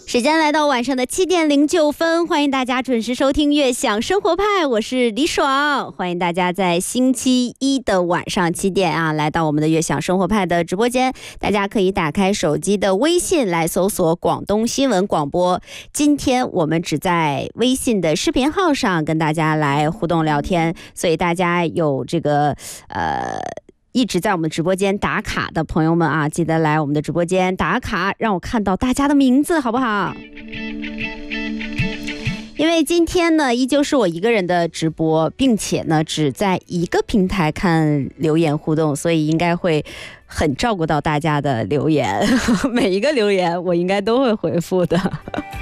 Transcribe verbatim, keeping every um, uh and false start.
时间来到晚上的七点零九分，欢迎大家准时收听悦享生活派，我是李爽，欢迎大家在星期一的晚上七点啊，来到我们的悦享生活派的直播间，大家可以打开手机的微信来搜索广东新闻广播。今天我们只在微信的视频号上跟大家来互动聊天，所以大家有这个呃。一直在我们直播间打卡的朋友们啊，记得来我们的直播间打卡，让我看到大家的名字好不好？因为今天呢依旧是我一个人的直播，并且呢只在一个平台看留言互动，所以应该会很照顾到大家的留言每一个留言我应该都会回复的